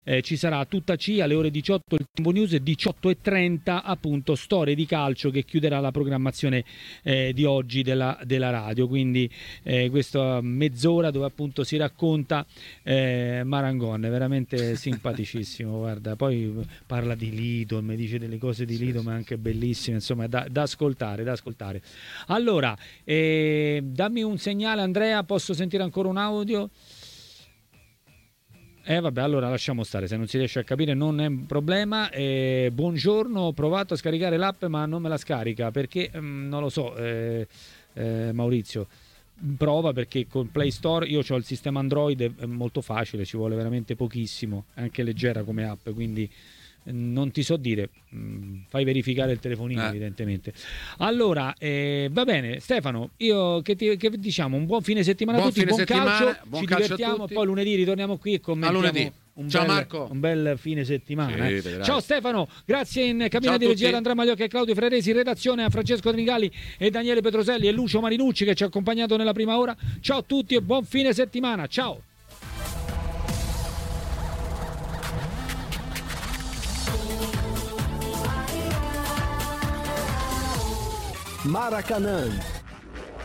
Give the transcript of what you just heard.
ci sarà tutta C alle ore 18 il Tempo News e 18:30 appunto Storie di calcio, che chiuderà la programmazione di oggi della radio. Quindi questa mezz'ora dove appunto si racconta Marangon, è veramente simpaticissimo, guarda, poi parla di Lido, mi dice delle cose di Lido, ma anche bellissime, insomma, da ascoltare. Allora, dammi un segnale, Andrea, posso sentire ancora un audio? Vabbè, allora lasciamo stare, se non si riesce a capire non è un problema. Buongiorno, ho provato a scaricare l'app ma non me la scarica, perché non lo so, Maurizio, prova, perché con Play Store io ho il sistema Android, è molto facile, ci vuole veramente pochissimo, è anche leggera come app, quindi non ti so dire, fai verificare il telefonino evidentemente. Allora, va bene Stefano, io che diciamo, un buon fine settimana a tutti, buon calcio, ci divertiamo, poi lunedì ritorniamo qui e commentiamo un bel fine settimana. Ciao Stefano, grazie in cabina di regia ad Andrea Magliocca e Claudio Freresi, redazione a Francesco Tringali e Daniele Petroselli e Lucio Marinucci che ci ha accompagnato nella prima ora. Ciao a tutti e buon fine settimana, ciao. Maracanã